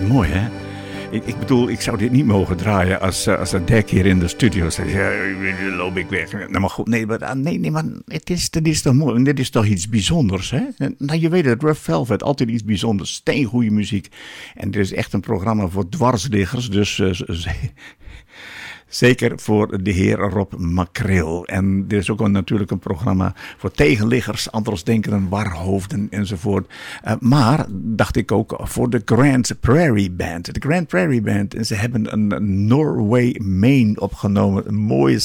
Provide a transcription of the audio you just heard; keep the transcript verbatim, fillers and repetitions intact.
Mooi, hè? Ik, ik bedoel, ik zou dit niet mogen draaien als, als de dek hier in de studio zegt. Ja, dan loop ik weg. Nou, maar goed, nee, maar, nee, nee, maar het is, het is toch mooi. Dit is toch iets bijzonders, hè? Nou, je weet het, Red Velvet, altijd iets bijzonders. Steengoeie muziek. En dit is echt een programma voor dwarsliggers, dus... Uh, Zeker voor de heer Rob Makreel. En er is ook een, natuurlijk een programma voor tegenliggers, andersdenkenden, warhoofden enzovoort. Uh, maar, dacht ik ook, voor de Grand Prairie Band. De Grand Prairie Band. En ze hebben een Norway Maine opgenomen. Een mooie